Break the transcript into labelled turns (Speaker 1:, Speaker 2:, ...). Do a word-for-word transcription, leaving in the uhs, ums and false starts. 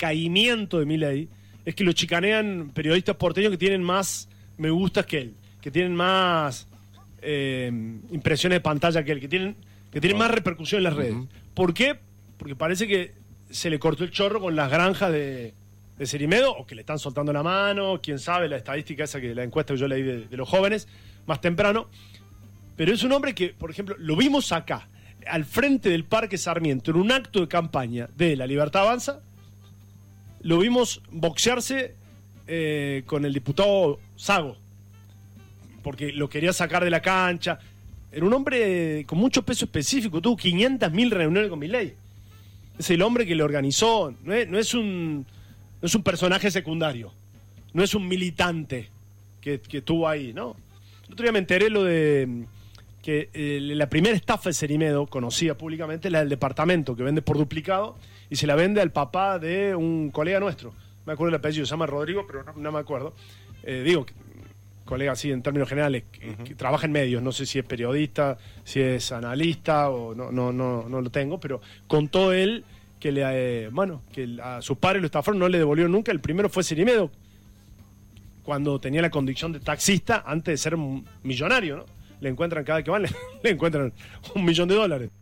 Speaker 1: caimiento de Milei es que lo chicanean periodistas porteños que tienen más me gustas que él, que tienen más eh, impresiones de pantalla que él, que tienen, que tienen más repercusión en las redes. Uh-huh. ¿Por qué? Porque parece que se le cortó el chorro con las granjas de, de Cerimedo, o que le están soltando la mano, quién sabe, la estadística esa, que la encuesta que yo leí de, de los jóvenes, más temprano. Pero es un hombre que, por ejemplo, lo vimos acá, al frente del Parque Sarmiento, en un acto de campaña de La Libertad Avanza, lo vimos boxearse eh, con el diputado Sago, porque lo quería sacar de la cancha. Era un hombre con mucho peso específico, tuvo quinientas mil reuniones con Milei. Es el hombre que le organizó, no es, no es un no es un personaje secundario, no es un militante que, que estuvo ahí, ¿no? El otro día me enteré lo de que eh, la primera estafa de Cerimedo, conocida públicamente, es la del departamento, que vende por duplicado y se la vende al papá de un colega nuestro. Me acuerdo el apellido, se llama Rodrigo, pero no, no me acuerdo. Eh, digo, colega así en términos generales, que, uh-huh. que trabaja en medios, no sé si es periodista, si es analista, o no, no, no, no lo tengo, pero contó él que le, eh, bueno, que a sus padres lo estafaron, no le devolvieron nunca. El primero fue Cerimedo, cuando tenía la condición de taxista antes de ser millonario, ¿no? Le encuentran cada vez que van, le, le encuentran un millón de dólares.